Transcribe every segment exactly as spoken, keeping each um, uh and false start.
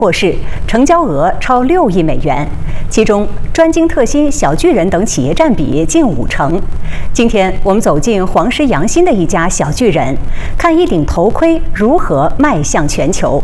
获释，成交额超六亿美元，其中专精特新、小巨人等企业占比近五成。今天我们走进黄石洋新的一家小巨人，看一顶头盔如何迈向全球。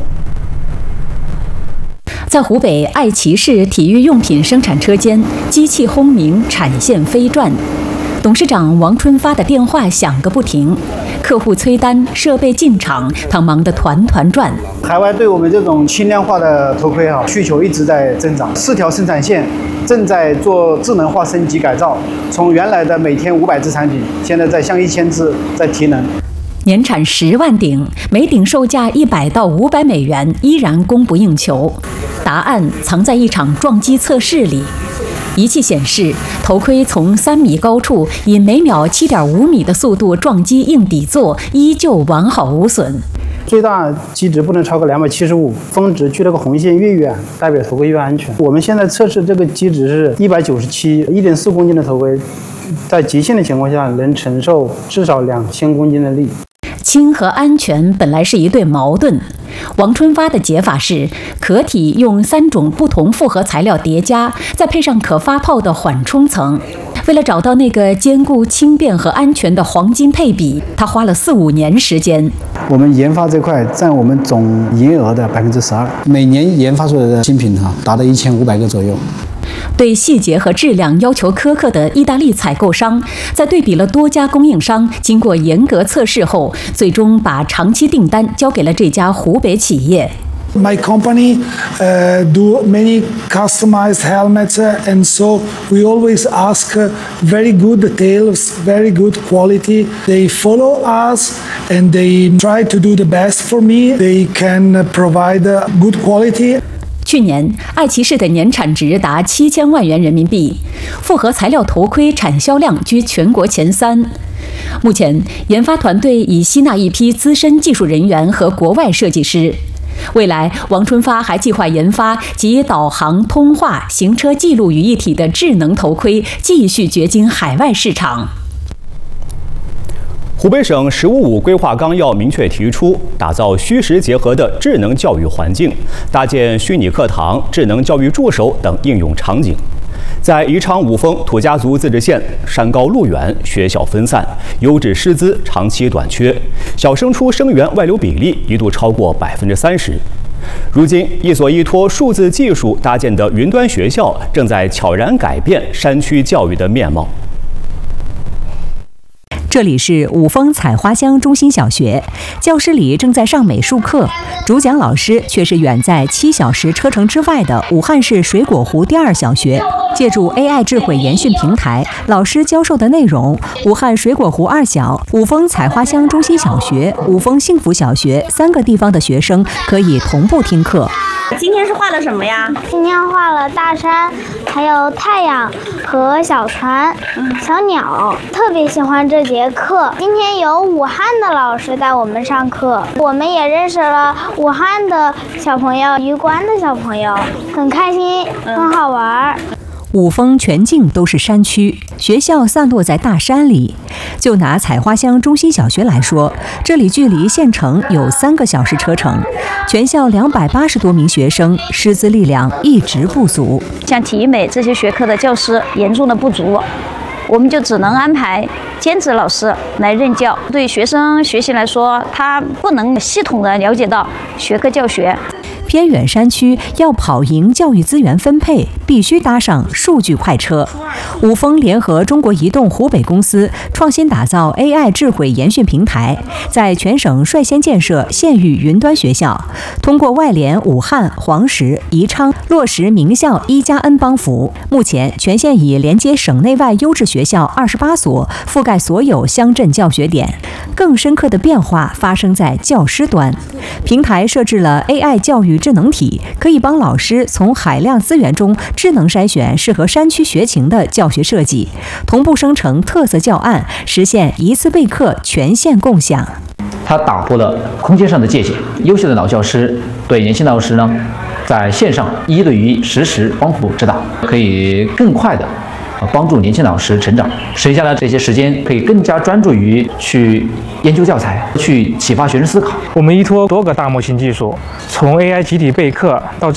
在湖北爱奇市体育用品生产车间，机器轰鸣，产线飞转。董事长王春发的电话响个不停，客户催单，设备进场，他忙得团团转。 海外对我们这种轻量化的头盔啊，需求一直在增长。四条生产线正在做智能化升级改造，从原来的每天五百只产品，现在在向一千只在提能。 年产十万顶，每顶售价一百到五百美元，依然供不应求。答案藏在一场撞击测试里。仪器显示，头盔从三米高处以每秒七点五米的速度撞击硬底座，依旧完好无损。 最大机值不能超过两百七十五，峰值距那个红线越远，代表头盔越安全。我们现在测试这个机值是一百九十七，一点四公斤的头盔，在极限的情况下能承受至少两千公斤的力。 轻和安全本来是一对矛盾，王春发的解法是壳体用三种不同复合材料叠加，再配上可发泡的缓冲层。为了找到那个兼顾轻便和安全的黄金配比，他花了四五年时间。 我们研发这块占我们总营业额的百分之十二，每年研发出来的新品哈达到一千五百个左右。 对细节和质量要求苛刻的意大利采购商，在对比了多家供应商，经过严格测试后，最终把长期订单交给了这家湖北企业。 My company uh, do many customized helmets, uh, and so we always ask uh, very good details, very good quality. They follow us and they try to do the best for me. They can uh, provide uh, good quality. 去年，爱奇仕的年产值达七千万元人民币，复合材料头盔产销量居全国前三。目前，研发团队已吸纳一批资深技术人员和国外设计师。未来，王春发还计划研发集导航、通话、行车记录于一体的智能头盔，继续掘金海外市场。 湖北省“十五五”规划纲要明确提出，打造虚实结合的智能教育环境，搭建虚拟课堂、智能教育助手等应用场景。在宜昌五峰土家族自治县，山高路远，学校分散，优质师资长期短缺，小升初生源外流比例一度超过百分之三十。如今，一所依托数字技术搭建的云端学校，正在悄然改变山区教育的面貌。 这里是五峰采花乡中心小学，教室里正在上美术课，主讲老师却是远在七小时车程之外的武汉市水果湖第二小学。借助 A I 智慧研训平台，老师教授的内容，武汉水果湖二小、五峰采花乡中心小学、五峰幸福小学三个地方的学生可以同步听课。 今天是画了什么呀？ 今天画了大山，还有太阳和小船、小鸟，特别喜欢这节课。今天有武汉的老师带我们上课，我们也认识了武汉的小朋友、余关的小朋友，很开心，很好玩。 五峰全境都是山区，学校散落在大山里。就拿采花乡中心小学来说，这里距离县城有三个小时车程，全校两百八十多名学生，师资力量一直不足。 像体育美这些学科的教师严重的不足，我们就只能安排兼职老师来任教。对学生学习来说，他不能系统的了解到学科教学。 偏远山区要跑赢教育资源分配，必须搭上数据快车。五峰联合中国移动湖北公司，创新打造 A I 智慧研训平台，在全省率先建设县域云端学校。通过外联武汉、黄石、宜昌，落实名校一加 N 帮扶。目前，全县已连接省内外优质学校二十八所，覆盖所有乡镇教学点。更深刻的变化发生在教师端，平台设置了 A I 教育智能体，可以帮老师从海量资源中智能筛选适合山区学情的教学设计，同步生成特色教案，实现一次备课全县共享。 它打破了空间上的界限，优秀的老教师对年轻老师呢，在线上一对一实时帮扶指导，可以更快的呃帮助年轻老师成长。剩下的这些时间可以更加专注于去研究教材，去启发学生思考。 我们依托多个大模型技术，从 A I 集体备课到